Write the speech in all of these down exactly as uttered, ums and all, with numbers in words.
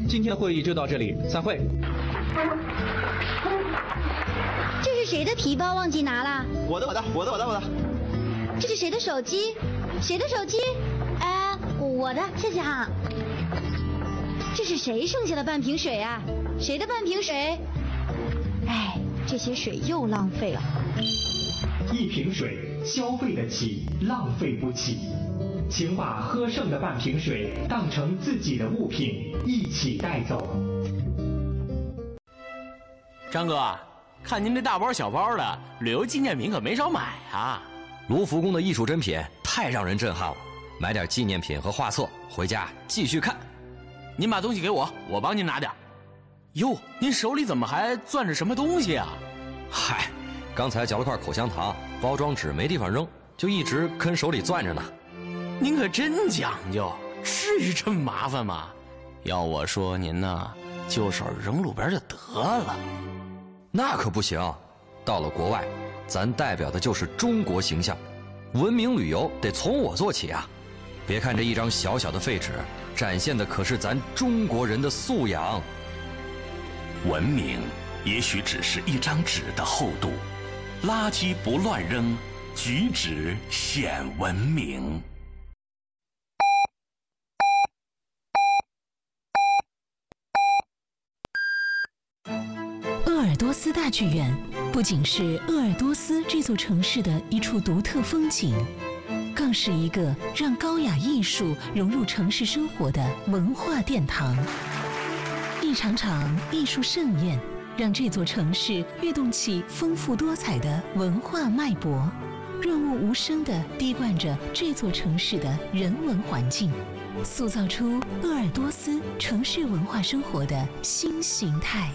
今天的会议就到这里，散会。 这是谁的皮包忘记拿了？ 我的，我的，我的，我的，我的。 这是谁的手机？谁的手机？哎，我的，谢谢哈。这是谁剩下的半瓶水啊？谁的半瓶水？哎，这些水又浪费了。 一瓶水，消费得起，浪费不起。请把喝剩的半瓶水当成自己的物品，一起带走。 张哥，看您这大包小包的，旅游纪念品可没少买啊！ 卢浮宫的艺术珍品太让人震撼了，买点纪念品和画册回家继续看。 您把东西给我，我帮您拿点。哟，您手里怎么还攥着什么东西啊？ 嗨，刚才嚼了块口香糖，包装纸没地方扔，就一直跟手里攥着呢。 您可真讲究，至于这么麻烦吗？要我说您呢，就手扔路边就得了。 那可不行，到了国外，咱代表的就是中国形象，文明旅游得从我做起啊！别看这一张小小的废纸，展现的可是咱中国人的素养。 文明也许只是一张纸的厚度，垃圾不乱扔，举止显文明。 鄂尔多斯大剧院不仅是鄂尔多斯这座城市的一处独特风景，更是一个让高雅艺术融入城市生活的文化殿堂。一场场艺术盛宴，让这座城市跃动起丰富多彩的文化脉搏，润物无声地滴灌着这座城市的人文环境，塑造出鄂尔多斯城市文化生活的新形态。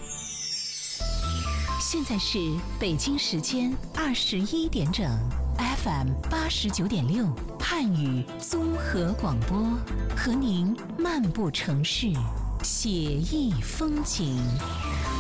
现在是北京时间二十一点整 ，F M 八十九点六汉语综合广播，和您漫步城市，写意风景。